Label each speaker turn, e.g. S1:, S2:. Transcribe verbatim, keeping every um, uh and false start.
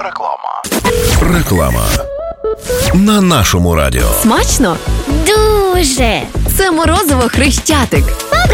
S1: Реклама. Реклама. На нашому радіо.
S2: Смачно?
S3: Дуже!
S2: Це морозиво Хрещатик.
S3: Ага!